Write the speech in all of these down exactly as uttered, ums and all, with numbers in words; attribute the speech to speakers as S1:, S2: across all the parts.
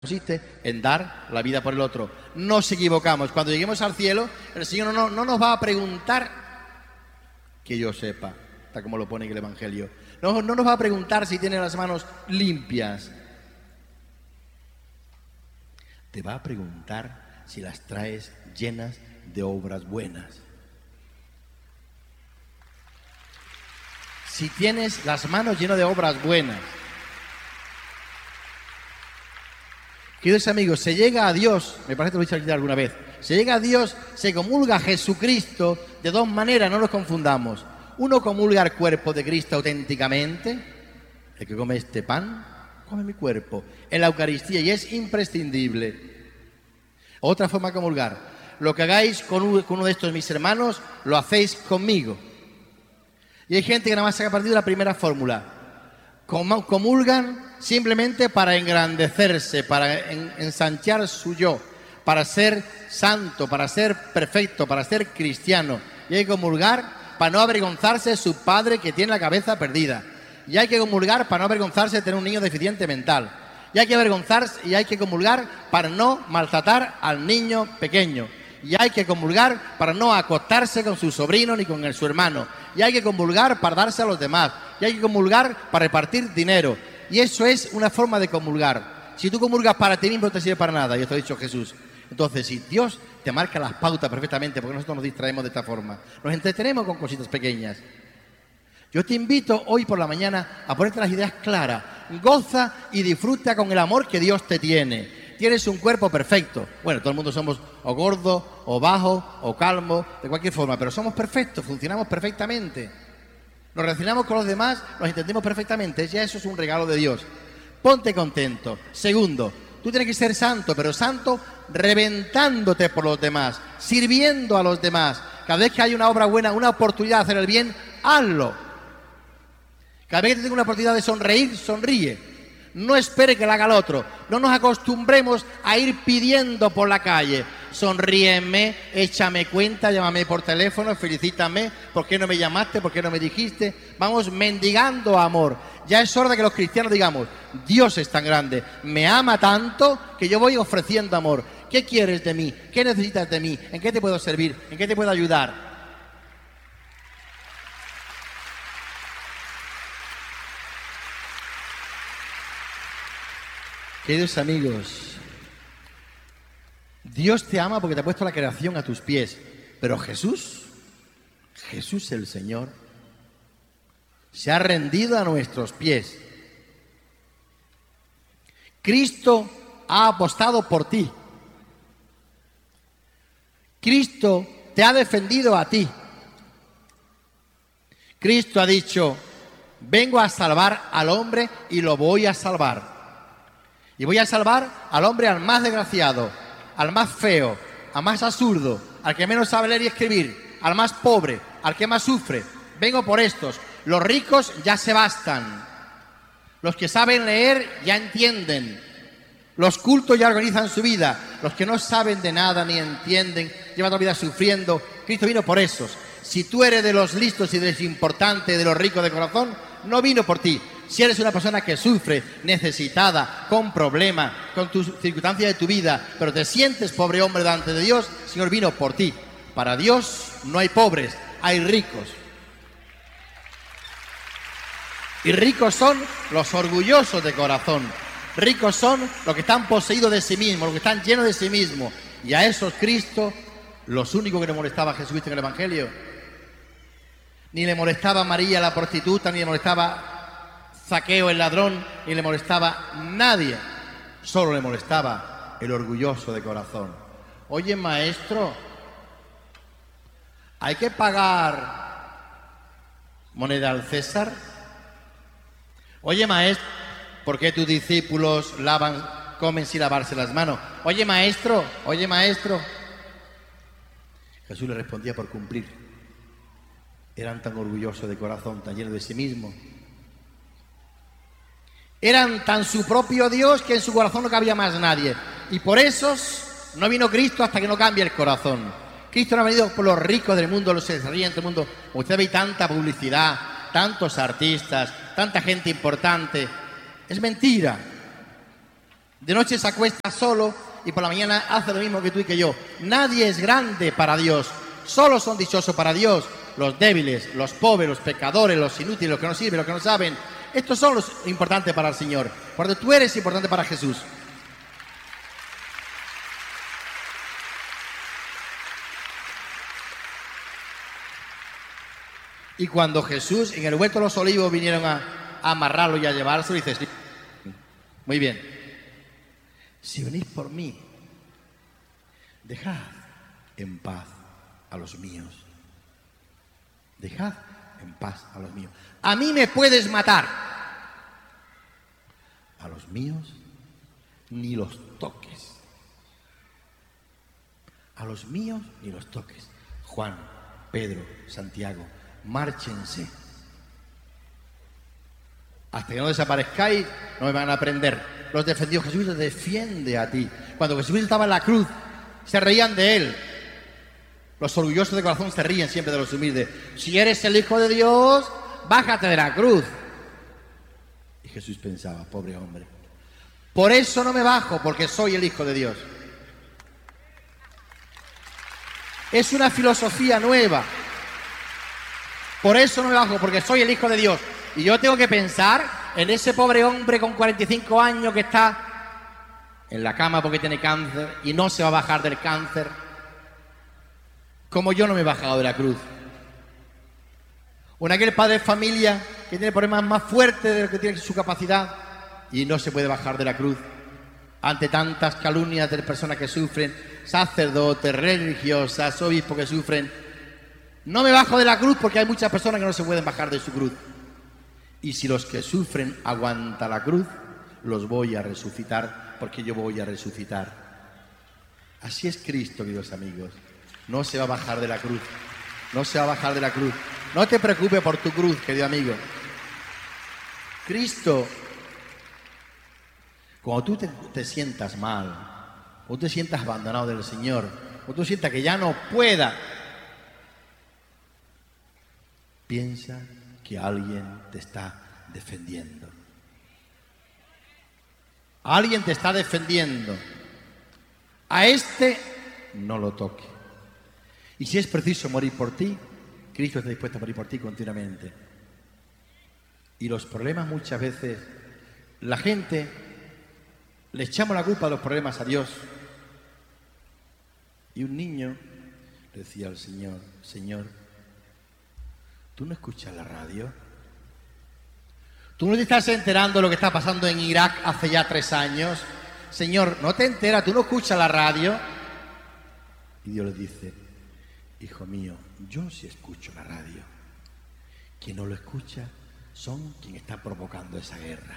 S1: consiste en dar la vida por el otro. Nos equivocamos. Cuando lleguemos al cielo, el Señor no, no nos va a preguntar, que yo sepa, tal como lo pone en el Evangelio, no, no nos va a preguntar si tiene las manos limpias. Te va a preguntar si las traes llenas de obras buenas. Si tienes las manos llenas de obras buenas. Queridos amigos, se llega a Dios, me parece que lo he dicho aquí alguna vez, se llega a Dios, se comulga a Jesucristo de dos maneras, no nos confundamos. Uno comulga el cuerpo de Cristo auténticamente, el que come este pan, come mi cuerpo, en la Eucaristía, y es imprescindible. Otra forma de comulgar, lo que hagáis con uno de estos mis hermanos, lo hacéis conmigo. Y hay gente que nada más se ha partido la primera fórmula, comulgan simplemente para engrandecerse, para en, ensanchar su yo, para ser santo, para ser perfecto, para ser cristiano. Y hay que comulgar para no avergonzarse de su padre que tiene la cabeza perdida. Y hay que comulgar para no avergonzarse de tener un niño deficiente mental. Y hay que avergonzarse y hay que comulgar para no maltratar al niño pequeño. Y hay que comulgar para no acostarse con su sobrino ni con el, su hermano. Y hay que comulgar para darse a los demás. Y hay que comulgar para repartir dinero. Y eso es una forma de comulgar. Si tú comulgas para ti mismo, no te sirve para nada, y esto ha dicho Jesús. Entonces, si Dios te marca las pautas perfectamente, porque nosotros nos distraemos de esta forma, nos entretenemos con cositas pequeñas. Yo te invito hoy por la mañana a ponerte las ideas claras. Goza y disfruta con el amor que Dios te tiene. Tienes un cuerpo perfecto. Bueno, todo el mundo somos o gordos, o bajos, o calmos, de cualquier forma, pero somos perfectos, funcionamos perfectamente. Nos relacionamos con los demás, nos entendemos perfectamente. Ya eso es un regalo de Dios. Ponte contento. Segundo, tú tienes que ser santo, pero santo reventándote por los demás, sirviendo a los demás. Cada vez que hay una obra buena, una oportunidad de hacer el bien, hazlo. Cada vez que tengas una oportunidad de sonreír, sonríe. No espere que la haga el otro. No nos acostumbremos a ir pidiendo por la calle. Sonríeme, échame cuenta, llámame por teléfono, felicítame. ¿Por qué no me llamaste? ¿Por qué no me dijiste? Vamos mendigando amor. Ya es hora de que los cristianos digamos, Dios es tan grande, me ama tanto que yo voy ofreciendo amor. ¿Qué quieres de mí? ¿Qué necesitas de mí? ¿En qué te puedo servir? ¿En qué te puedo ayudar? Queridos amigos, Dios te ama porque te ha puesto la creación a tus pies, pero Jesús, Jesús el Señor, se ha rendido a nuestros pies. Cristo ha apostado por ti. Cristo te ha defendido a ti. Cristo ha dicho, vengo a salvar al hombre y lo voy a salvar. Y voy a salvar al hombre al más desgraciado, al más feo, al más absurdo, al que menos sabe leer y escribir, al más pobre, al que más sufre. Vengo por estos. Los ricos ya se bastan. Los que saben leer ya entienden. Los cultos ya organizan su vida. Los que no saben de nada ni entienden, llevan toda la vida sufriendo. Cristo vino por esos. Si tú eres de los listos y de los importantes, de los ricos de corazón, no vino por ti. Si eres una persona que sufre, necesitada, con problemas, con tus circunstancias de tu vida, pero te sientes pobre hombre delante de Dios, el Señor vino por ti. Para Dios no hay pobres, hay ricos. Y ricos son los orgullosos de corazón. Ricos son los que están poseídos de sí mismos, los que están llenos de sí mismos. Y a esos Cristo, los únicos que le molestaba a Jesucristo en el Evangelio, ni le molestaba a María la prostituta, ni le molestaba Zaqueo el ladrón, ni le molestaba nadie. Solo le molestaba el orgulloso de corazón. Oye, maestro, ¿hay que pagar moneda al César? Oye, maestro, ¿por qué tus discípulos lavan, comen sin lavarse las manos? Oye, maestro, oye, maestro. Jesús le respondía por cumplir. Eran tan orgullosos de corazón, tan llenos de sí mismos. Eran tan su propio Dios que en su corazón no cabía más nadie. Y por esos no vino Cristo hasta que no cambie el corazón. Cristo no ha venido por los ricos del mundo, los que se ríen del mundo. Usted ve tanta publicidad, tantos artistas, tanta gente importante. Es mentira. De noche se acuesta solo y por la mañana hace lo mismo que tú y que yo. Nadie es grande para Dios. Solo son dichosos para Dios los débiles, los pobres, los pecadores, los inútiles, los que no sirven, los que no saben. Estos son los importantes para el Señor. Porque tú eres importante para Jesús. Y cuando Jesús en el huerto de los olivos vinieron a, a amarrarlo y a llevarse, dices, muy bien, si venís por mí, dejad en paz a los míos. Dejad en paz a los míos. A mí me puedes matar. A los míos ni los toques. A los míos ni los toques. Juan, Pedro, Santiago, márchense. Hasta que no desaparezcáis, no me van a prender. Los defendió Jesús, te defiende a ti. Cuando Jesús estaba en la cruz, se reían de él. Los orgullosos de corazón se ríen siempre de los humildes. Si eres el Hijo de Dios, bájate de la cruz. Y Jesús pensaba, pobre hombre, por eso no me bajo, porque soy el Hijo de Dios. Es una filosofía nueva. Por eso no me bajo, porque soy el Hijo de Dios. Y yo tengo que pensar en ese pobre hombre con cuarenta y cinco años que está en la cama porque tiene cáncer y no se va a bajar del cáncer, como yo no me he bajado de la cruz. O en aquel padre de familia que tiene problemas más fuertes de lo que tiene su capacidad y no se puede bajar de la cruz ante tantas calumnias de personas que sufren, sacerdotes, religiosas, obispos que sufren. No me bajo de la cruz porque hay muchas personas que no se pueden bajar de su cruz. Y si los que sufren aguantan la cruz, los voy a resucitar, porque yo voy a resucitar. Así es Cristo, queridos amigos. No se va a bajar de la cruz. No se va a bajar de la cruz. No te preocupes por tu cruz, querido amigo. Cristo, cuando tú te, te sientas mal, cuando tú te sientas abandonado del Señor, cuando tú sientas que ya no pueda, piensa que alguien te está defendiendo. Alguien te está defendiendo. A este no lo toque. Y si es preciso morir por ti, Cristo está dispuesto a morir por ti continuamente. Y los problemas muchas veces, la gente, le echamos la culpa de los problemas a Dios. Y un niño le decía al Señor, Señor, ¿tú no escuchas la radio? ¿Tú no te estás enterando de lo que está pasando en Irak hace ya tres años? Señor, ¿no te enteras? ¿Tú no escuchas la radio? Y Dios le dice, hijo mío, yo sí escucho la radio. Quien no lo escucha son quien está provocando esa guerra.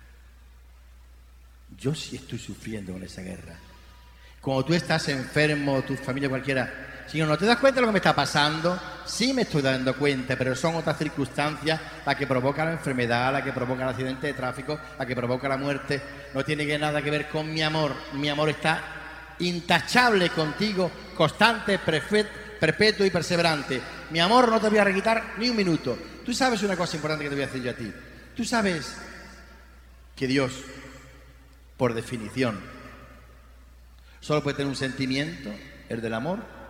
S1: Yo sí estoy sufriendo con esa guerra. Cuando tú estás enfermo, tu familia cualquiera, Señor, ¿no te das cuenta de lo que me está pasando? Sí me estoy dando cuenta, pero son otras circunstancias las que provocan la enfermedad, la que provoca el accidente de tráfico, la que provoca la muerte. No tiene que nada que ver con mi amor. Mi amor está intachable contigo, constante, perpetuo y perseverante. Mi amor no te voy a requitar ni un minuto. Tú sabes una cosa importante que te voy a decir yo a ti. Tú sabes que Dios, por definición, solo puede tener un sentimiento, el del amor.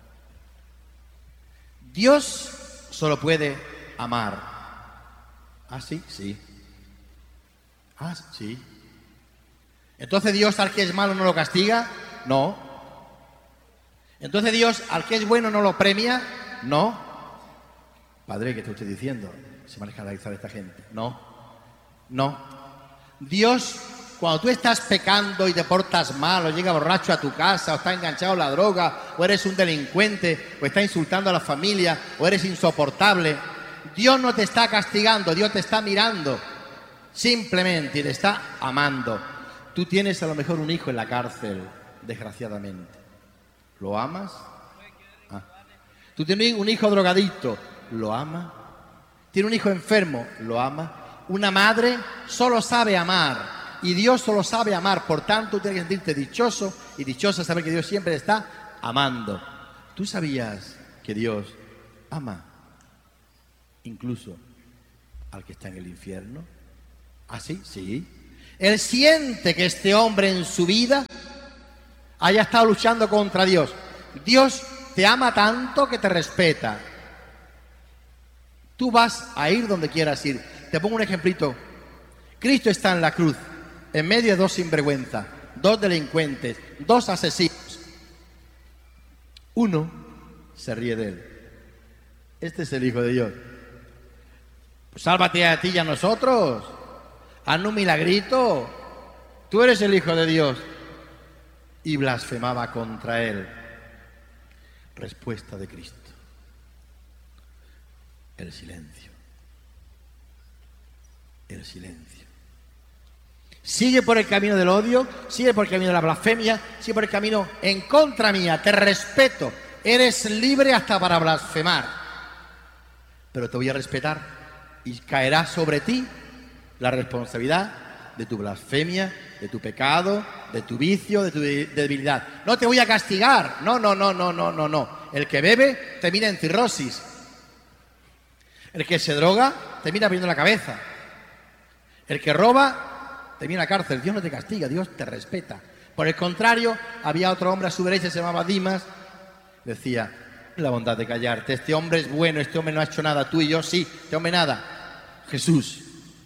S1: Dios solo puede amar. ¿Ah, sí? Sí. Ah, sí. Entonces Dios al que es malo no lo castiga. No. Entonces Dios al que es bueno no lo premia. No. Padre, ¿qué está usted diciendo? Se maneja la de esta gente. No. No. Dios, cuando tú estás pecando y te portas mal, o llega borracho a tu casa, o estás enganchado a la droga, o eres un delincuente, o estás insultando a la familia, o eres insoportable, Dios no te está castigando, Dios te está mirando simplemente y te está amando. Tú tienes a lo mejor un hijo en la cárcel, desgraciadamente. ¿Lo amas? Ah. Tú tienes un hijo drogadicto, ¿lo ama? ¿Tiene un hijo enfermo? ¿Lo ama? Una madre solo sabe amar. Y Dios solo sabe amar, por tanto tienes que sentirte dichoso y dichosa saber que Dios siempre te está amando. ¿Tú sabías que Dios ama incluso al que está en el infierno? ¿Ah, sí? Sí. Él siente que este hombre en su vida haya estado luchando contra Dios. Dios te ama tanto que te respeta. Tú vas a ir donde quieras ir. Te pongo un ejemplito. Cristo está en la cruz, en medio de dos sinvergüenzas, dos delincuentes, dos asesinos. Uno se ríe de él. Este es el Hijo de Dios. Pues sálvate a ti y a nosotros. Haznos un milagrito. Tú eres el Hijo de Dios. Y blasfemaba contra él. Respuesta de Cristo. El silencio. El silencio. Sigue por el camino del odio, sigue por el camino de la blasfemia, sigue por el camino en contra mía. Te respeto. Eres libre hasta para blasfemar. Pero te voy a respetar y caerá sobre ti la responsabilidad de tu blasfemia, de tu pecado, de tu vicio, de tu debilidad. No te voy a castigar. No, no, no, no, no, no, no. El que bebe termina en cirrosis. El que se droga termina perdiendo la cabeza. El que roba termina en la cárcel. Dios no te castiga, Dios te respeta. Por el contrario, había otro hombre a su derecha, se llamaba Dimas. Decía, la bondad de callarte. Este hombre es bueno, este hombre no ha hecho nada. Tú y yo sí, este hombre nada. Jesús,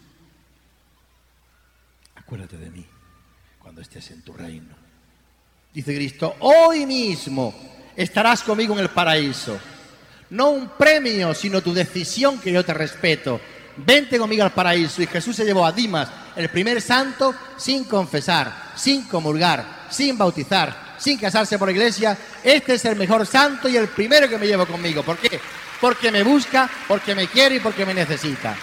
S1: acuérdate de mí cuando estés en tu reino. Dice Cristo, hoy mismo estarás conmigo en el paraíso. No un premio, sino tu decisión que yo te respeto. Vente conmigo al paraíso. Y Jesús se llevó a Dimas, el primer santo, sin confesar, sin comulgar, sin bautizar, sin casarse por la iglesia. Este es el mejor santo y el primero que me llevo conmigo. ¿Por qué? Porque me busca, porque me quiere y porque me necesita.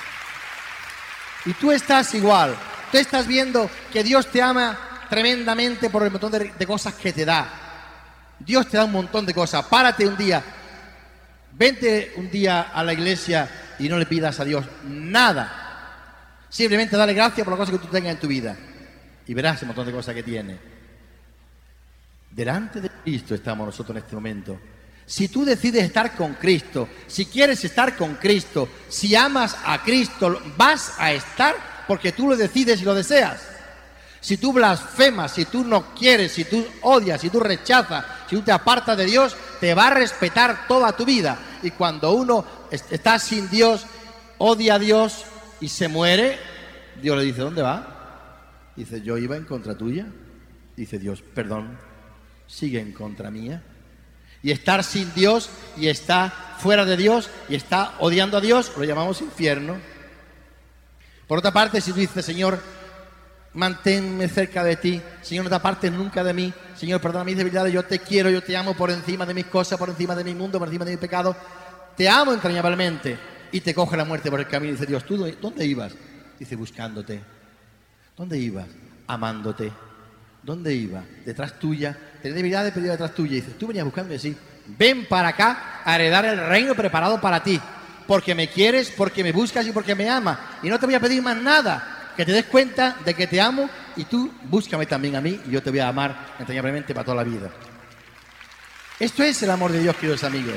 S1: Y tú estás igual. Tú estás viendo que Dios te ama tremendamente por el montón de, de cosas que te da. Dios te da un montón de cosas. Párate un día. Vente un día a la iglesia y no le pidas a Dios nada. Simplemente dale gracias por las cosas que tú tengas en tu vida. Y verás el montón de cosas que tiene. Delante de Cristo estamos nosotros en este momento. Si tú decides estar con Cristo, si quieres estar con Cristo, si amas a Cristo, vas a estar porque tú lo decides y lo deseas. Si tú blasfemas, si tú no quieres, si tú odias, si tú rechazas, si tú te apartas de Dios, te va a respetar toda tu vida. Y cuando uno está sin Dios, odia a Dios y se muere, Dios le dice, ¿dónde va? Dice, yo iba en contra tuya. Dice Dios, perdón, sigue en contra mía. Y estar sin Dios y está fuera de Dios y está odiando a Dios, lo llamamos infierno. Por otra parte, si tú dices, Señor, manténme cerca de ti, Señor, no te apartes nunca de mí, Señor, perdona mis debilidades, yo te quiero, yo te amo por encima de mis cosas, por encima de mi mundo, por encima de mi pecado, te amo entrañablemente, y te coge la muerte por el camino. Y dice Dios, ¿tú dónde ibas? Dice, buscándote. ¿Dónde ibas? Amándote. ¿Dónde ibas? Detrás tuya. Tenés debilidades, pero detrás tuya. Y dice, tú venías buscando y así, ven para acá a heredar el reino preparado para ti, porque me quieres, porque me buscas y porque me amas. Y no te voy a pedir más nada, que te des cuenta de que te amo y tú búscame también a mí y yo te voy a amar entrañablemente para toda la vida. Esto es el amor de Dios, queridos amigos.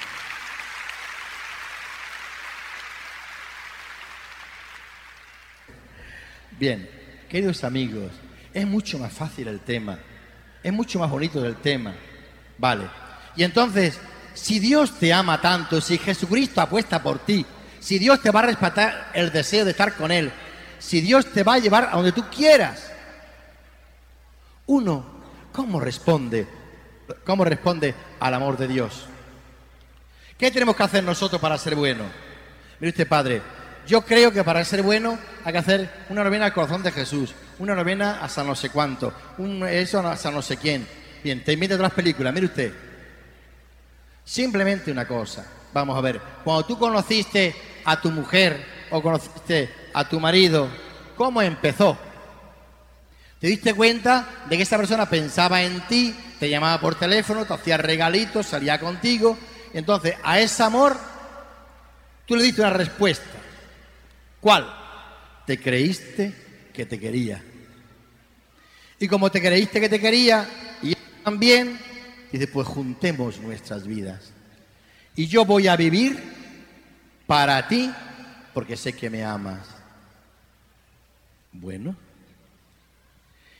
S1: Bien, queridos amigos, es mucho más fácil el tema, es mucho más bonito el tema, vale. Y entonces, si Dios te ama tanto, si Jesucristo apuesta por ti, si Dios te va a respetar el deseo de estar con Él, si Dios te va a llevar a donde tú quieras, uno, ¿cómo responde? ¿Cómo responde al amor de Dios? ¿Qué tenemos que hacer nosotros para ser buenos? Mire usted, Padre, yo creo que para ser bueno hay que hacer una novena al corazón de Jesús, una novena a San no sé cuánto, un, eso a San no sé quién. Bien, te invito a otras películas, mire usted. Simplemente una cosa, vamos a ver, cuando tú conociste a tu mujer o conociste a tu marido, ¿cómo empezó? ¿Te diste cuenta de que esa persona pensaba en ti, te llamaba por teléfono, te hacía regalitos, salía contigo? Y entonces a ese amor tú le diste una respuesta. ¿Cuál? Te creíste que te quería. Y como te creíste que te quería, y él también, dice, pues juntemos nuestras vidas. Y yo voy a vivir para ti, porque sé que me amas. Bueno,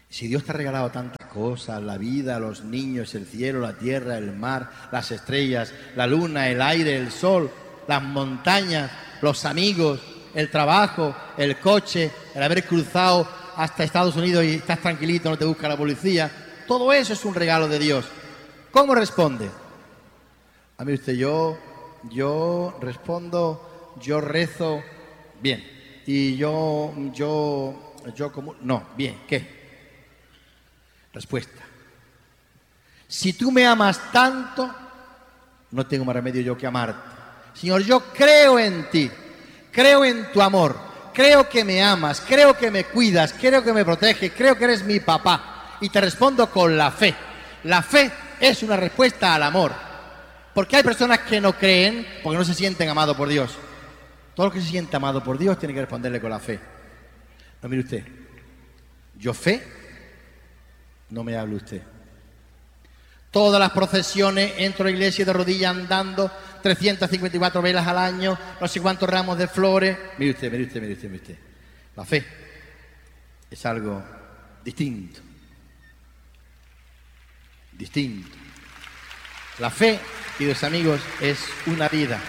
S1: Si Dios te ha regalado tantas cosas, la vida, los niños, el cielo, la tierra, el mar, las estrellas, la luna, el aire, el sol, las montañas, los amigos, el trabajo, el coche, el haber cruzado hasta Estados Unidos y estás tranquilito, no te busca la policía, todo eso es un regalo de Dios. ¿Cómo responde? A mí usted, yo, yo respondo, yo rezo, bien. Y yo, yo, yo como, no, bien, ¿qué? Respuesta. Si tú me amas tanto, no tengo más remedio yo que amarte. Señor, yo creo en ti, creo en tu amor, creo que me amas, creo que me cuidas, creo que me proteges, creo que eres mi papá. Y te respondo con la fe. La fe es una respuesta al amor. Porque hay personas que no creen porque no se sienten amados por Dios. Todo lo que se siente amado por Dios tiene que responderle con la fe. No, mire usted, yo fe, no me hable usted. Todas las procesiones, entro a la iglesia de rodillas andando, trescientas cincuenta y cuatro velas al año, no sé cuántos ramos de flores. Mire usted, mire usted, mire usted, mire usted. La fe es algo distinto. Distinto. La fe, queridos amigos, es una vida.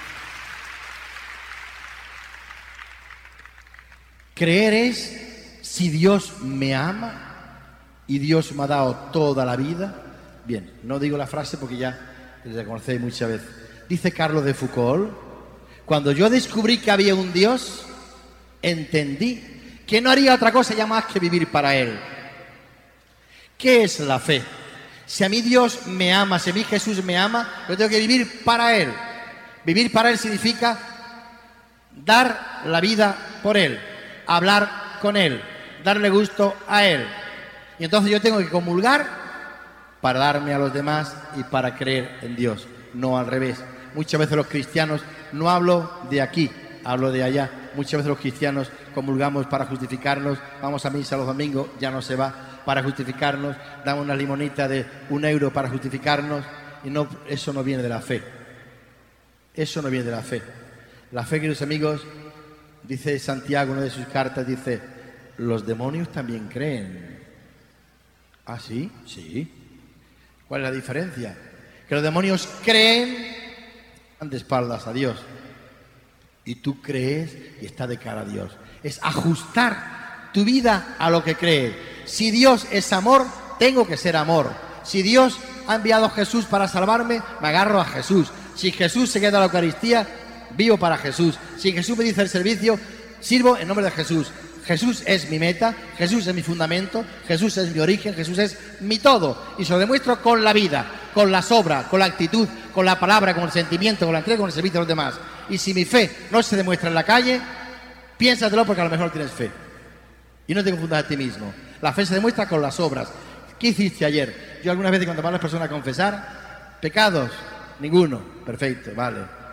S1: Creer es, si Dios me ama y Dios me ha dado toda la vida. Bien, no digo la frase porque ya la conocéis muchas veces. Dice Carlos de Foucault, cuando yo descubrí que había un Dios, entendí que no haría otra cosa ya más que vivir para Él. ¿Qué es la fe? Si a mí Dios me ama, si a mí Jesús me ama, yo tengo que vivir para Él. Vivir para Él significa dar la vida por Él, hablar con Él, darle gusto a Él. Y entonces yo tengo que comulgar para darme a los demás y para creer en Dios, no al revés. Muchas veces los cristianos, no hablo de aquí, hablo de allá. Muchas veces los cristianos comulgamos para justificarnos, vamos a misa los domingos, ya no se va, para justificarnos, damos una limonita de un euro para justificarnos, y no, eso no viene de la fe. Eso no viene de la fe. La fe, queridos amigos, dice Santiago en una de sus cartas, dice, los demonios también creen. ¿Ah, sí? Sí. ¿Cuál es la diferencia? Que los demonios creen de espaldas a Dios. Y tú crees y está de cara a Dios. Es ajustar tu vida a lo que crees. Si Dios es amor, tengo que ser amor. Si Dios ha enviado a Jesús para salvarme, me agarro a Jesús. Si Jesús se queda a la Eucaristía, vivo para Jesús. Si Jesús me dice el servicio, sirvo en nombre de Jesús. Jesús es mi meta, Jesús es mi fundamento, Jesús es mi origen, Jesús es mi todo. Y se lo demuestro con la vida, con las obras, con la actitud, con la palabra, con el sentimiento, con la entrega, con el servicio a los demás. Y si mi fe no se demuestra en la calle, piénsatelo porque a lo mejor tienes fe. Y no te confundas a ti mismo. La fe se demuestra con las obras. ¿Qué hiciste ayer? Yo algunas veces cuando van las personas a confesar, pecados, ninguno. Perfecto, vale.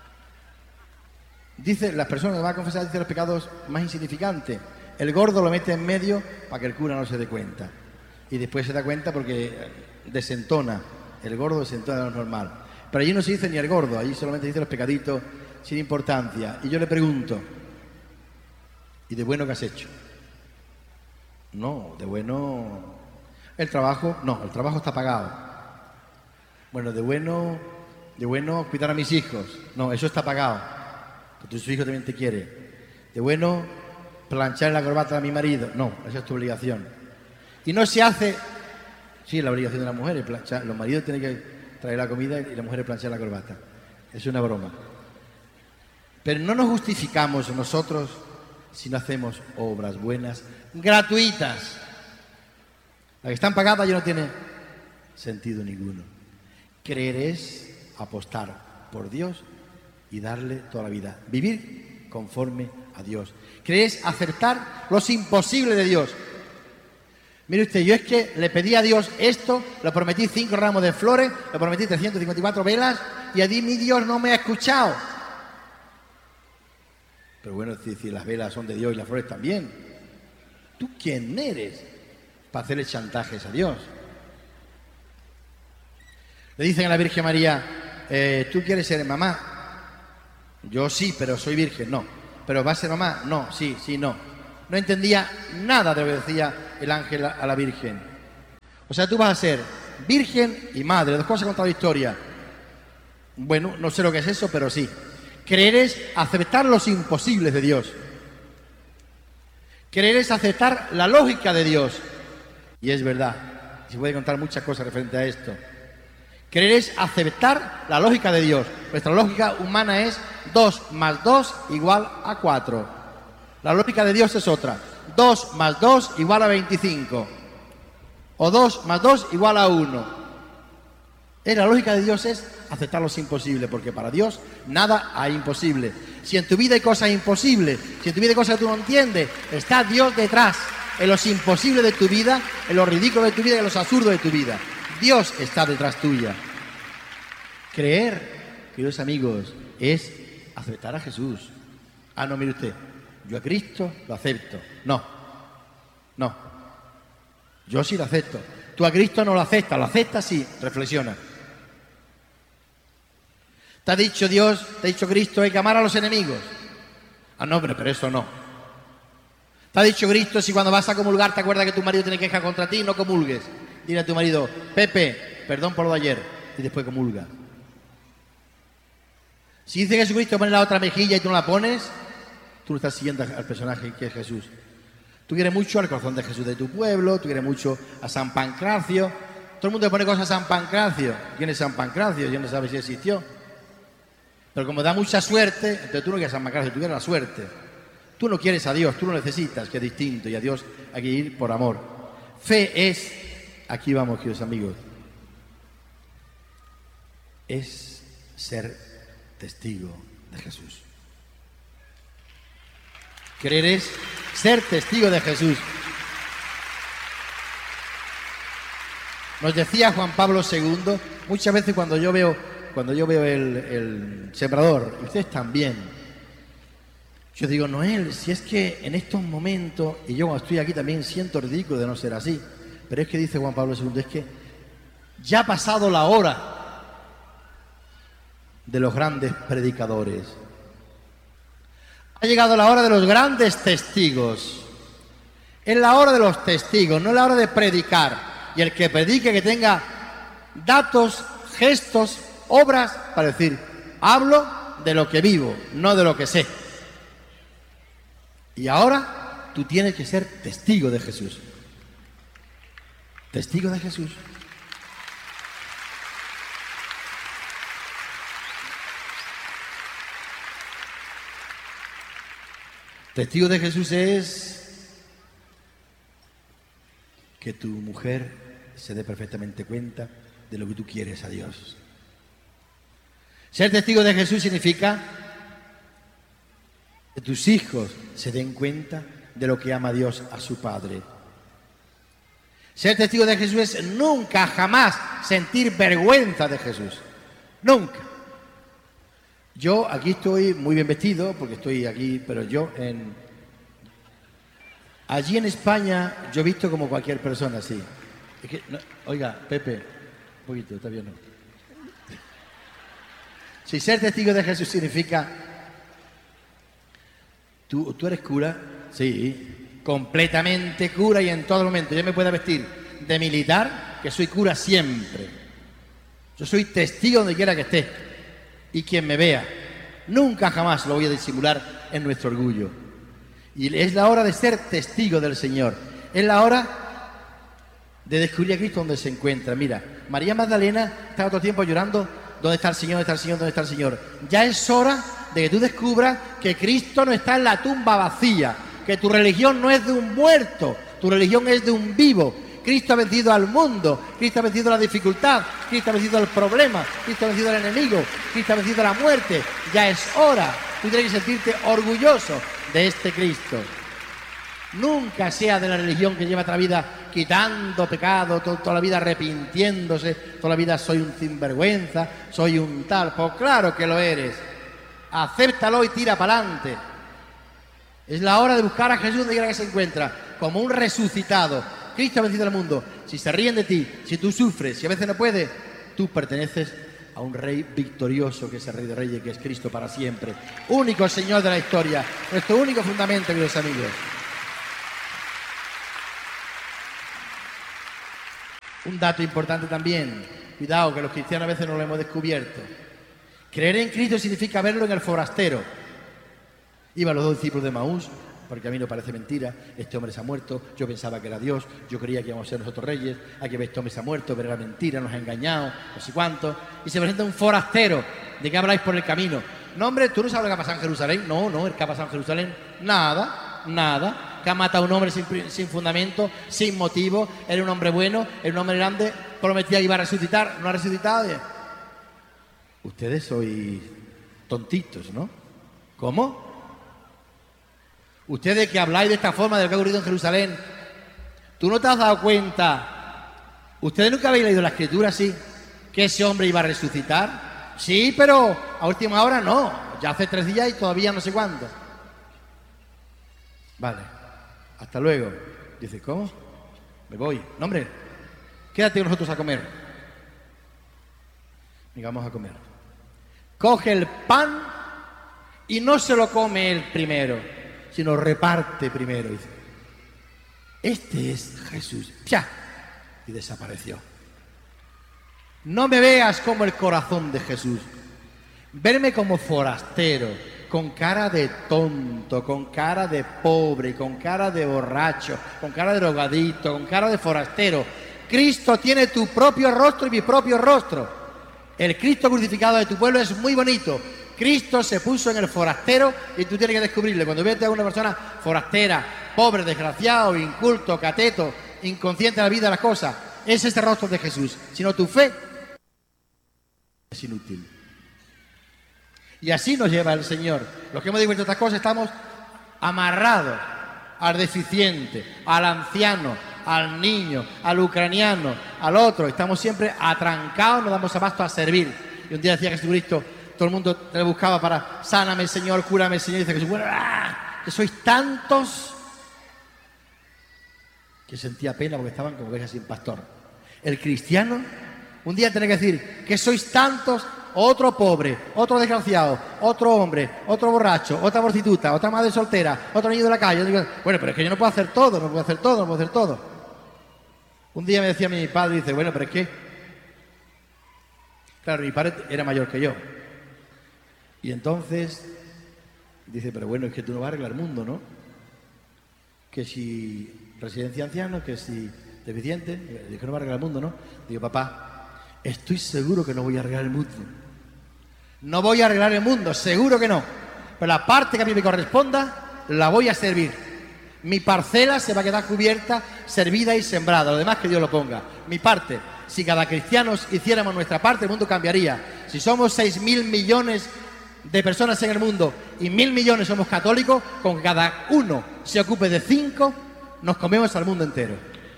S1: Dice, las personas que van a confesar dicen los pecados más insignificantes. El gordo lo mete en medio para que el cura no se dé cuenta. Y después se da cuenta porque desentona. El gordo desentona de lo normal. Pero allí no se dice ni el gordo, allí solamente se dicen los pecaditos sin importancia. Y yo le pregunto, ¿y de bueno qué has hecho? No, de bueno... El trabajo, no, el trabajo está pagado. Bueno, de bueno, de bueno cuidar a mis hijos. No, eso está pagado. Porque tu hijo también te quiere. De bueno planchar la corbata a mi marido. No, esa es tu obligación. Y no se hace... Sí, la obligación de la mujer es planchar. Los maridos tienen que traer la comida y la mujer planchar la corbata. Es una broma. Pero no nos justificamos nosotros si no hacemos obras buenas, gratuitas. Las que están pagadas ya no tiene sentido ninguno. Creer es apostar por Dios y darle toda la vida. Vivir conforme a Dios. Creer es acertar los imposibles de Dios. Mire usted, yo es que le pedí a Dios esto, le prometí cinco ramos de flores, le prometí trescientas cincuenta y cuatro velas y allí mi Dios no me ha escuchado. Pero bueno, si, si las velas son de Dios y las flores también. ¿Tú quién eres para hacerle chantajes a Dios? Le dicen a la Virgen María, eh, ¿tú quieres ser mamá? Yo sí, pero soy virgen, no. ¿Pero va a ser mamá? No, sí, sí, no. No entendía nada de lo que decía el ángel a la Virgen. O sea, tú vas a ser virgen y madre, dos cosas contra la historia. Bueno, no sé lo que es eso, pero sí. Creer es aceptar los imposibles de Dios. Creer es aceptar la lógica de Dios. Y es verdad. Se puede contar muchas cosas referente a esto. Creer es aceptar la lógica de Dios. Nuestra lógica humana es dos más dos igual a cuatro. La lógica de Dios es otra. dos más dos igual a veinticinco. O dos más dos igual a uno. Eh, la lógica de Dios es aceptar los imposibles, porque para Dios nada hay imposible. Si en tu vida hay cosas imposibles, si en tu vida hay cosas que tú no entiendes, está Dios detrás, en los imposibles de tu vida, en los ridículos de tu vida y en los absurdos de tu vida. Dios está detrás tuya. Creer, queridos amigos, es aceptar a Jesús. Ah, no, mire usted, yo a Cristo lo acepto. No, no, yo sí lo acepto. Tú a Cristo no lo aceptas, lo aceptas sí, reflexiona. Te ha dicho Dios, te ha dicho Cristo, hay que amar a los enemigos. Ah, no, pero, pero eso no. Te ha dicho Cristo, si cuando vas a comulgar te acuerdas que tu marido tiene queja contra ti, no comulgues. Dile a tu marido, Pepe, perdón por lo de ayer, y después comulga. Si dice Jesucristo, pone la otra mejilla y tú no la pones, tú no estás siguiendo al personaje que es Jesús. Tú quieres mucho al corazón de Jesús de tu pueblo, tú quieres mucho a San Pancracio. Todo el mundo le pone cosas a San Pancracio. ¿Quién es San Pancracio? Yo no sabe si existió. Pero como da mucha suerte, entonces tú no quieres a San Pancracio, tú quieres la suerte. Tú no quieres a Dios, tú lo necesitas, que es distinto, y a Dios hay que ir por amor. Fe es, aquí vamos, queridos amigos, es ser testigo de Jesús. Creer es ser testigo de Jesús. Nos decía Juan Pablo segundo, muchas veces cuando yo veo, cuando yo veo el, el sembrador, y ustedes también, yo digo, Noel, si es que en estos momentos, y yo cuando estoy aquí también siento ridículo de no ser así, pero es que dice Juan Pablo segundo, es que ya ha pasado la hora de los grandes predicadores. Ha llegado la hora de los grandes testigos. Es la hora de los testigos, no es la hora de predicar. Y el que predique que tenga datos, gestos, obras para decir, hablo de lo que vivo, no de lo que sé. Y ahora tú tienes que ser testigo de Jesús. Testigo de Jesús. Testigo de Jesús es que tu mujer se dé perfectamente cuenta de lo que tú quieres a Dios. Ser testigo de Jesús significa que tus hijos se den cuenta de lo que ama Dios a su Padre. Ser testigo de Jesús es nunca, jamás sentir vergüenza de Jesús. Nunca. Yo aquí estoy muy bien vestido, porque estoy aquí, pero yo en... Allí en España yo he visto como cualquier persona, sí. Es que, no, oiga, Pepe, un poquito, está bien, ¿no? Si ser testigo de Jesús significa... ¿Tú, ¿Tú eres cura? Sí, completamente cura y en todo momento. Yo me puedo vestir de militar, que soy cura siempre. Yo soy testigo donde quiera que esté. Y quien me vea, nunca jamás lo voy a disimular en nuestro orgullo. Y es la hora de ser testigo del Señor. Es la hora de descubrir a Cristo donde se encuentra. Mira, María Magdalena estaba todo el tiempo llorando, ¿dónde está el Señor? ¿Dónde está el Señor? ¿Dónde está el Señor? Ya es hora de que tú descubras que Cristo no está en la tumba vacía, que tu religión no es de un muerto, tu religión es de un vivo. Cristo ha vencido al mundo, Cristo ha vencido la dificultad, Cristo ha vencido el problema, Cristo ha vencido al enemigo, Cristo ha vencido la muerte. Ya es hora. Tú tienes que sentirte orgulloso de este Cristo. Nunca sea de la religión que lleva toda la vida quitando pecado, to toda la vida arrepintiéndose, toda la vida soy un sinvergüenza, soy un tal. Pues claro que lo eres. Acéptalo y tira para adelante. Es la hora de buscar a Jesús donde quiera que se encuentra, como un resucitado. Cristo ha vencido al mundo. Si se ríen de ti, si tú sufres, si a veces no puedes, tú perteneces a un rey victorioso, que es el Rey de Reyes, que es Cristo para siempre. Único Señor de la historia, nuestro único fundamento, queridos amigos. Un dato importante también, cuidado, que los cristianos a veces no lo hemos descubierto. Creer en Cristo significa verlo en el forastero. Iban los dos discípulos de Maús, porque a mí no parece mentira, este hombre se ha muerto, yo pensaba que era Dios, yo creía que íbamos a ser nosotros reyes, aquí ve, este hombre se ha muerto, pero era mentira, nos ha engañado, no sé cuánto. Y se presenta un forastero, ¿de qué habláis por el camino? No, hombre, ¿tú no sabes lo que ha pasado en Jerusalén? No, no, el que ha pasado en Jerusalén, nada, nada. Que ha matado a un hombre sin, sin fundamento, sin motivo, era un hombre bueno, era un hombre grande, prometía que iba a resucitar, no ha resucitado. Ustedes sois tontitos, ¿no? ¿Cómo? Ustedes que habláis de esta forma de lo que ha ocurrido en Jerusalén, ¿tú no te has dado cuenta? ¿Ustedes nunca habéis leído la Escritura, sí? ¿Que ese hombre iba a resucitar? Sí, pero a última hora no. Ya hace tres días y todavía no sé cuándo. Vale, hasta luego. Dice, ¿cómo? Me voy. No, hombre, quédate con nosotros a comer. Venga, vamos a comer. Coge el pan y no se lo come él primero, sino reparte primero. Dice, este es Jesús. ¡Pia! Y desapareció. No me veas como el corazón de Jesús. Verme como forastero, con cara de tonto, con cara de pobre, con cara de borracho, con cara de drogadito, con cara de forastero. Cristo tiene tu propio rostro y mi propio rostro. El Cristo crucificado de tu pueblo es muy bonito. Cristo se puso en el forastero y tú tienes que descubrirle. Cuando ves a una persona forastera, pobre, desgraciado, inculto, cateto, inconsciente de la vida, de las cosas, es este rostro de Jesús. Sino tu fe es inútil. Y así nos lleva el Señor. Los que hemos descubierto estas cosas estamos amarrados al deficiente, al anciano, al niño, al ucraniano, al otro. Estamos siempre atrancados, nos damos abasto a servir. Y un día decía Jesucristo, todo el mundo te buscaba para sáname, Señor, cúrame, Señor. Y dice Jesús, bueno, ¡ah! Que sois tantos, que sentía pena porque estaban como ovejas sin pastor. El cristiano un día tiene que decir que sois tantos, otro pobre, otro desgraciado, otro hombre, otro borracho, otra prostituta, otra madre soltera, otro niño de la calle. Digo, bueno, pero es que yo no puedo hacer todo, no puedo hacer todo, no puedo hacer todo. Un día me decía mi padre, dice, bueno, pero es que, claro, mi padre era mayor que yo. Y entonces, dice, pero bueno, es que tú no vas a arreglar el mundo, ¿no? Que si residencia anciana, que si deficiente, digo, que no va a arreglar el mundo, ¿no? Digo, papá, estoy seguro que no voy a arreglar el mundo. No voy a arreglar el mundo, seguro que no. Pero la parte que a mí me corresponda, la voy a servir. Mi parcela se va a quedar cubierta, servida y sembrada. Lo demás que Dios lo ponga. Mi parte, si cada cristiano hiciéramos nuestra parte, el mundo cambiaría. Si somos seis mil millones de personas en el mundo y mil millones somos católicos, con que cada uno se ocupe de cinco, nos comemos al mundo entero.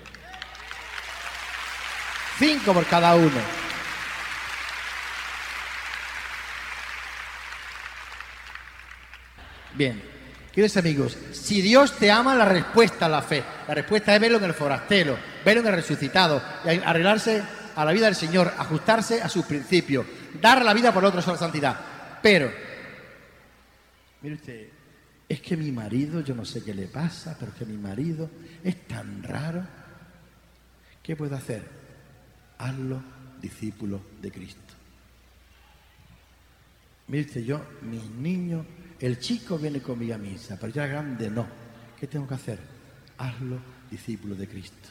S1: Cinco por cada uno. Bien, queridos amigos, si Dios te ama, la respuesta a la fe. La respuesta es verlo en el forastero, verlo en el resucitado, y arreglarse a la vida del Señor, ajustarse a sus principios, dar la vida por otros a la santidad. Pero, mire usted, es que mi marido, yo no sé qué le pasa, pero es que mi marido es tan raro. ¿Qué puedo hacer? Hazlo discípulo de Cristo. Mire usted, yo, mis niños, el chico viene conmigo a misa, pero ya grande no. ¿Qué tengo que hacer? Hazlo discípulo de Cristo.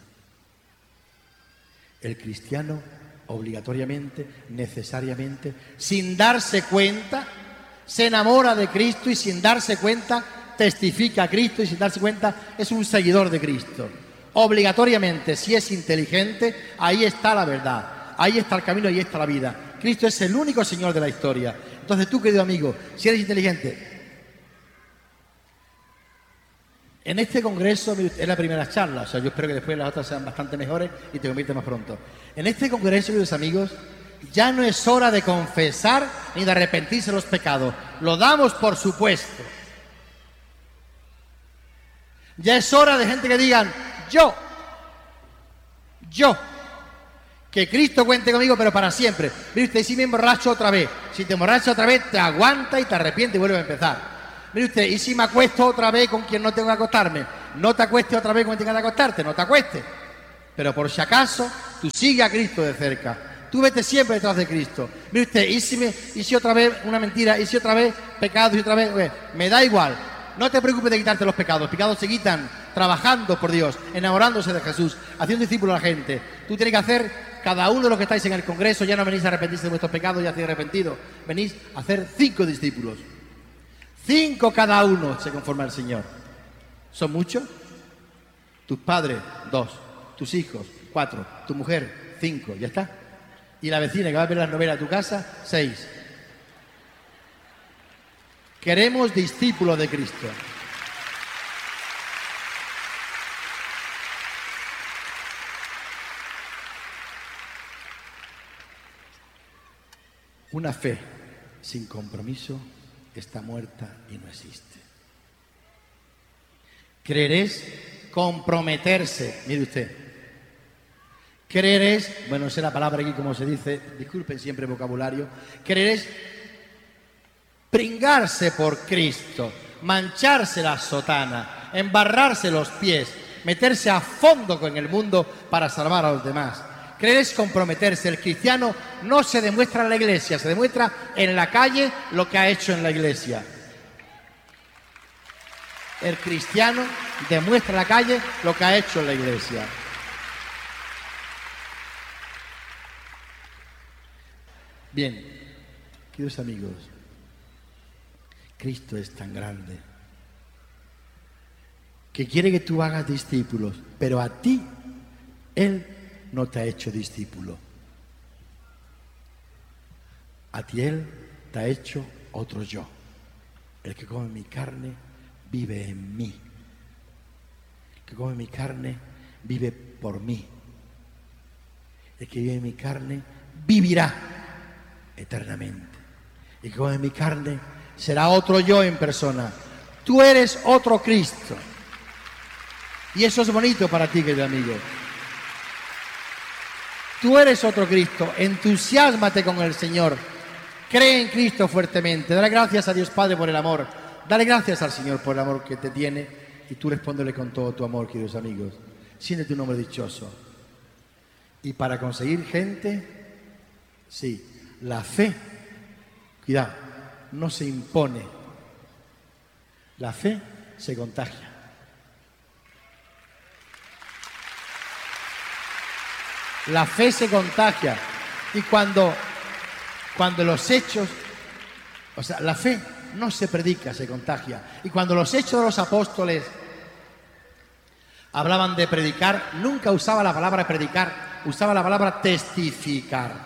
S1: El cristiano obligatoriamente, necesariamente, sin darse cuenta, se enamora de Cristo y sin darse cuenta testifica a Cristo y sin darse cuenta es un seguidor de Cristo. Obligatoriamente, si es inteligente, ahí está la verdad, ahí está el camino, ahí está la vida. Cristo es el único Señor de la historia. Entonces tú, querido amigo, si eres inteligente, en este congreso es la primera charla, o sea, yo espero que después las otras sean bastante mejores y te conviertas más pronto. En este congreso, queridos amigos, ya no es hora de confesar ni de arrepentirse de los pecados. Lo damos por supuesto. Ya es hora de gente que digan, yo, yo, que Cristo cuente conmigo, pero para siempre. Mire usted, si me emborracho otra vez, si te emborrachas otra vez, te aguanta y te arrepientes y vuelve a empezar. Mire usted, y si me acuesto otra vez con quien no tengo que acostarme, no te acuestes otra vez con quien tengas que acostarte, no te acuestes. Pero por si acaso, Tú sigue a Cristo de cerca. Tú vete siempre detrás de Cristo. Mire usted, y si, me, y si otra vez una mentira, y si otra vez pecado, y otra vez... Oye, me da igual. No te preocupes de quitarte los pecados. Los pecados se quitan trabajando por Dios, enamorándose de Jesús, haciendo discípulos a la gente. Tú tienes que hacer, cada uno de los que estáis en el Congreso, ya no venís a arrepentirse de vuestros pecados, ya estáis arrepentidos. Venís a hacer cinco discípulos. Cinco cada uno se conforma al Señor. ¿Son muchos? Tus padres, dos. Tus hijos, cuatro. Tu mujer, cinco. ¿Ya está? Y la vecina que va a ver las novelas a tu casa, seis. Queremos discípulos de Cristo. Una fe sin compromiso está muerta y no existe. Creer es comprometerse. Mire usted. Creer es, bueno, no sé la palabra aquí como se dice, disculpen siempre el vocabulario. Creer es pringarse por Cristo, mancharse la sotana, embarrarse los pies, meterse a fondo con el mundo para salvar a los demás. Creer es comprometerse. El cristiano no se demuestra en la iglesia, se demuestra en la calle lo que ha hecho en la iglesia. El cristiano demuestra en la calle lo que ha hecho en la iglesia. Bien, queridos amigos, Cristo es tan grande que quiere que tú hagas discípulos, pero a ti Él no te ha hecho discípulo. A ti Él te ha hecho otro yo. El que come mi carne vive en mí. El que come mi carne vive por mí. El que vive en mi carne vivirá eternamente. El que come mi carne será otro yo en persona. Tú eres otro Cristo. Y eso es bonito para ti, querido amigo. Tú eres otro Cristo. Entusiásmate con el Señor. Cree en Cristo fuertemente. Dale gracias a Dios Padre por el amor. Dale gracias al Señor por el amor que te tiene. Y tú respóndele con todo tu amor, queridos amigos. Siéntete un hombre dichoso. Y para conseguir gente, sí, la fe, cuidado, no se impone. La fe se contagia. La fe se contagia. Y cuando, cuando los hechos, o sea, la fe no se predica, se contagia. Y cuando los hechos de los apóstoles hablaban de predicar, nunca usaba la palabra predicar, usaba la palabra testificar.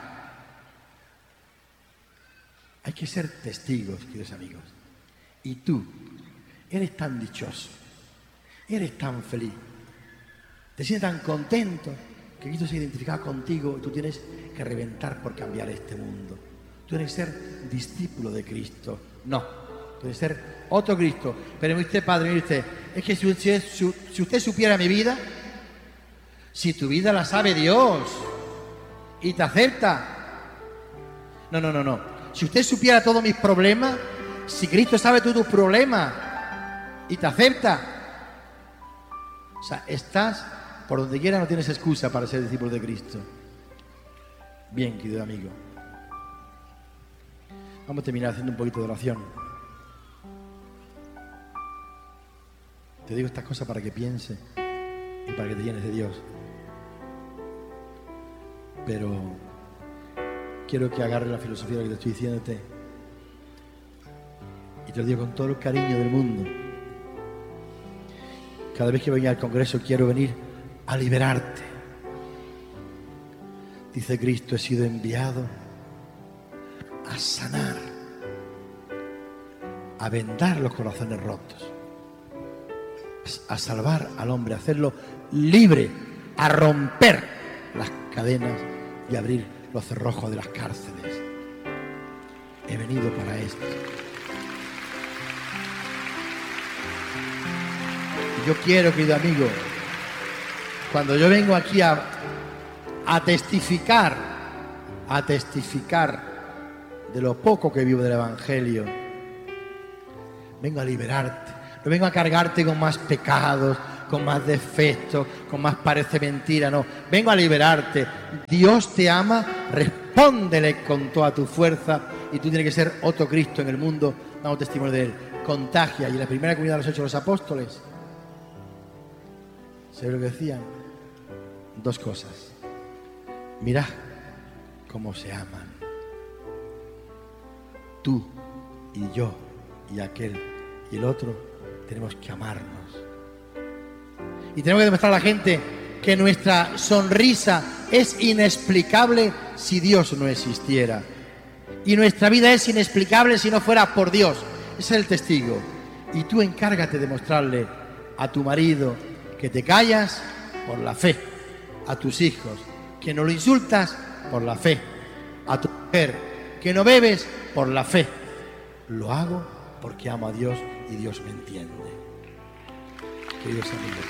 S1: Hay que ser testigos, queridos amigos. Y tú, eres tan dichoso, eres tan feliz, te sientes tan contento que Cristo se identifica contigo y tú tienes que reventar por cambiar este mundo. Tú tienes que ser discípulo de Cristo. No, tú tienes que ser otro Cristo. Pero mire usted, Padre, mire usted, es que si usted, si usted supiera mi vida, si tu vida la sabe Dios y te acepta. No, no, no, no. Si usted supiera todos mis problemas, si Cristo sabe todos tus problemas y te acepta, o sea, estás por donde quiera, no tienes excusa para ser discípulo de Cristo. Bien, querido amigo. Vamos a terminar haciendo un poquito de oración. Te digo estas cosas para que pienses y para que te llenes de Dios. Pero quiero que agarres la filosofía de lo que te estoy diciéndote. Y te lo digo con todo el cariño del mundo. Cada vez que venga al Congreso quiero venir a liberarte. Dice Cristo, he sido enviado a sanar, a vendar los corazones rotos, a salvar al hombre, a hacerlo libre, a romper las cadenas y abrir los cerrojos de las cárceles. He venido para esto. Y yo quiero, querido amigo, cuando yo vengo aquí a, a testificar, a testificar de lo poco que vivo del Evangelio, vengo a liberarte. No vengo a cargarte con más pecados, con más defectos, con más parece mentira, no. Vengo a liberarte. Dios te ama, respóndele con toda tu fuerza y tú tienes que ser otro Cristo en el mundo, dando testimonio de Él. Contagia. Y en la primera comunidad de los Hechos de los Apóstoles, ¿sabes lo que decían? Dos cosas. Mirad cómo se aman. Tú y yo y aquel y el otro tenemos que amarnos. Y tenemos que demostrar a la gente que nuestra sonrisa es inexplicable si Dios no existiera. Y nuestra vida es inexplicable si no fuera por Dios. Ese es el testigo. Y tú encárgate de mostrarle a tu marido que te callas por la fe, a tus hijos que no lo insultas por la fe, a tu mujer que no bebes por la fe. Lo hago porque amo a Dios y Dios me entiende. Queridos amigos,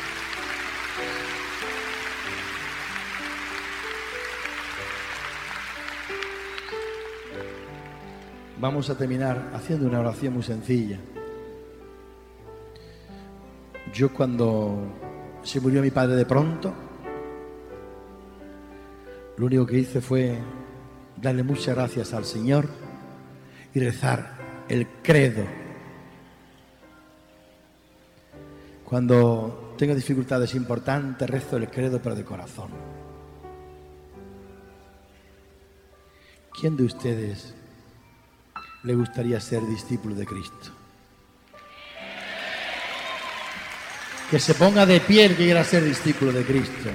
S1: vamos a terminar haciendo una oración muy sencilla. Yo, cuando se murió mi padre de pronto, lo único que hice fue darle muchas gracias al Señor y rezar el credo. Cuando tengo dificultades importantes, rezo el credo, pero de corazón. ¿Quién de ustedes le gustaría ser discípulo de Cristo? Que se ponga de pie el que quiera ser discípulo de Cristo.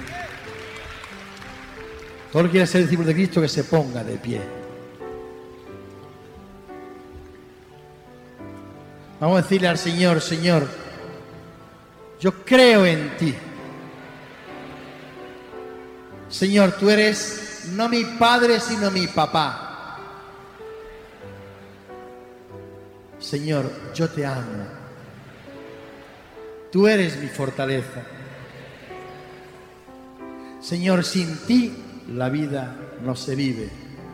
S1: Todo el que quiera ser discípulo de Cristo, que se ponga de pie. Vamos a decirle al Señor: Señor, yo creo en ti. Señor, tú eres no mi padre, sino mi papá. Señor, yo te amo. Tú eres mi fortaleza. Señor, sin ti la vida no se vive.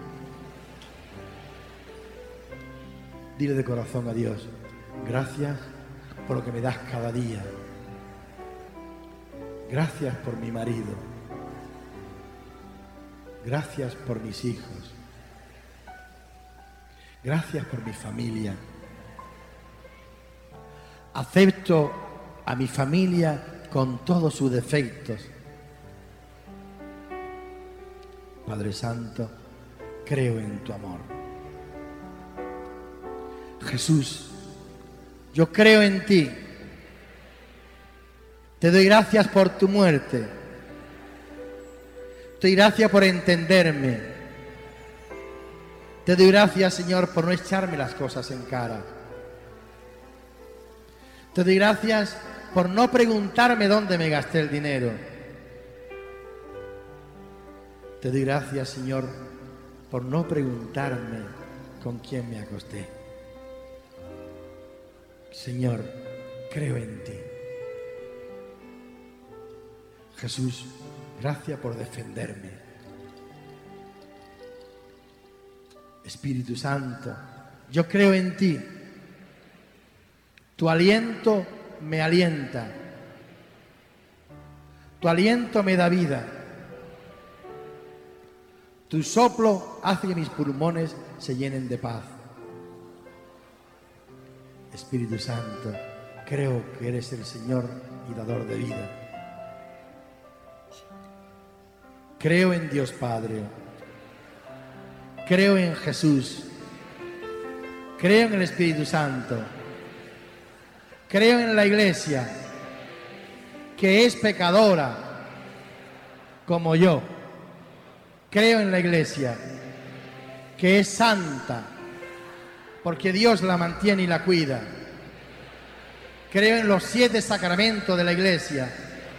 S1: Dile de corazón a Dios: gracias por lo que me das cada día. Gracias por mi marido. Gracias por mis hijos. Gracias por mi familia. Acepto a mi familia con todos sus defectos. Padre Santo, creo en tu amor. Jesús, yo creo en ti. Te doy gracias por tu muerte. Te doy gracias por entenderme. Te doy gracias, Señor, por no echarme las cosas en cara. Te doy gracias por no preguntarme dónde me gasté el dinero. Te doy gracias, Señor, por no preguntarme con quién me acosté. Señor, creo en ti. Jesús, gracias por defenderme. Espíritu Santo, yo creo en ti. Tu aliento me alienta. Tu aliento me da vida. Tu soplo hace que mis pulmones se llenen de paz. Espíritu Santo, creo que eres el Señor y dador de vida. Creo en Dios Padre. Creo en Jesús. Creo en el Espíritu Santo. Creo en la Iglesia, que es pecadora como yo. Creo en la Iglesia, que es santa, porque Dios la mantiene y la cuida. Creo en los siete sacramentos de la Iglesia.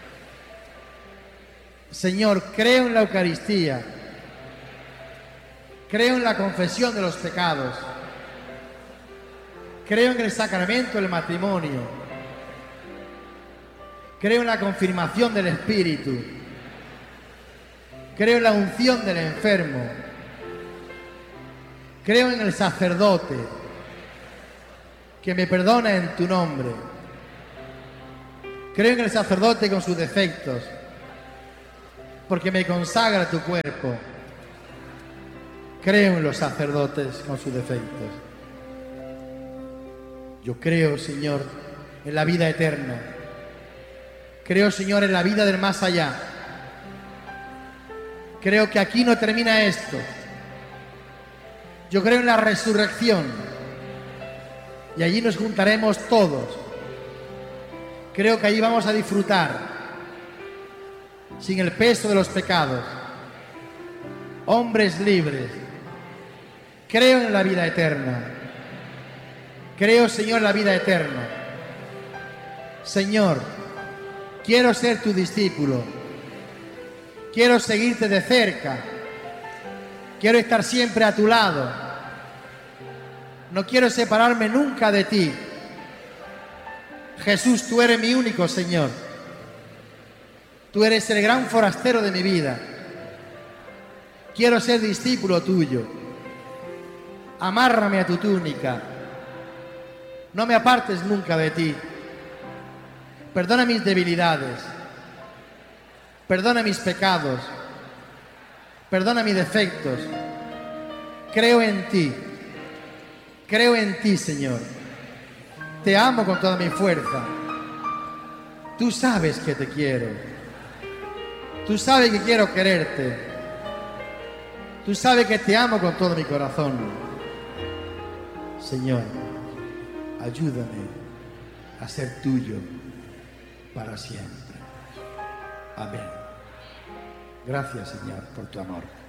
S1: Señor, creo en la Eucaristía. Creo en la confesión de los pecados. Creo en el sacramento del matrimonio. Creo en la confirmación del Espíritu. Creo en la unción del enfermo. Creo en el sacerdote que me perdona en tu nombre. Creo en el sacerdote con sus defectos, porque me consagra tu cuerpo. Creo en los sacerdotes con sus defectos. Yo creo, Señor, en la vida eterna. Creo, Señor, en la vida del más allá. Creo que aquí no termina esto. Yo creo en la resurrección. Y allí nos juntaremos todos. Creo que allí vamos a disfrutar sin el peso de los pecados. Hombres libres. Creo en la vida eterna. Creo, Señor, en la vida eterna. Señor, quiero ser tu discípulo. Quiero seguirte de cerca. Quiero estar siempre a tu lado. No quiero separarme nunca de ti. Jesús, tú eres mi único Señor. Tú eres el gran forastero de mi vida. Quiero ser discípulo tuyo. Amárrame a tu túnica. No me apartes nunca de ti. Perdona mis debilidades. Perdona mis pecados. Perdona mis defectos. Creo en ti. Creo en ti, Señor. Te amo con toda mi fuerza. Tú sabes que te quiero. Tú sabes que quiero quererte. Tú sabes que te amo con todo mi corazón. Señor, ayúdame a ser tuyo para siempre. Amén. Gracias, Señor, por tu amor.